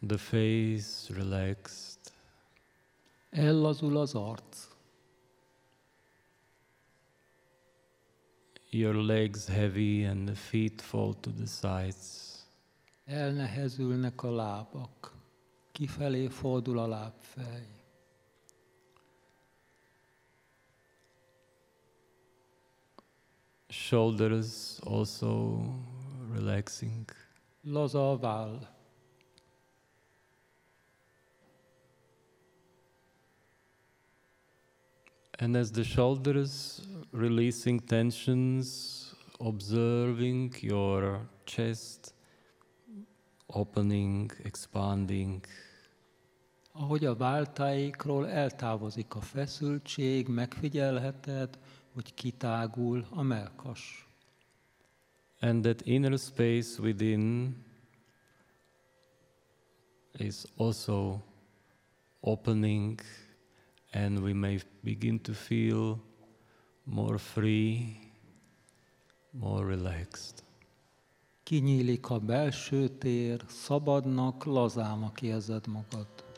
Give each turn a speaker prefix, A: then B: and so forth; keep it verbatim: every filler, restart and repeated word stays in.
A: The face relaxed.
B: Ellazul az arc.
A: Your legs heavy and the feet fall to the sides.
B: Elnehezülnek a lábak. Kifelé fordul a lábfej.
A: Shoulders also relaxing.
B: Laza a váll.
A: And as the shoulders releasing tensions, observing your chest opening, expanding.
B: Ahogy a váltáikról eltávozik a feszültség, megfigyelheted, hogy kitágul a mellkas.
A: And that inner space within is also opening, and we may begin to feel more free, more relaxed.
B: Kinyílik a belső tér, szabadnak, lazának érzed magad.